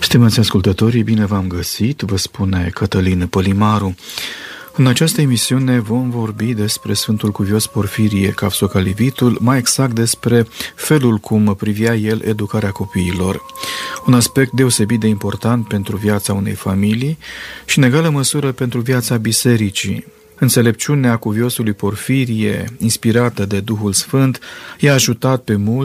Stimați ascultătorii, bine v-am găsit, vă spune Cătălin Pălimaru. În această emisiune vom vorbi despre Sfântul Cuvios Porfirie Cavsocalivitul, mai exact despre felul cum privea el educarea copiilor. Un aspect deosebit de important pentru viața unei familii și în egală măsură pentru viața bisericii. Înțelepciunea Cuviosului Porfirie, inspirată de Duhul Sfânt, i-a ajutat pe mulți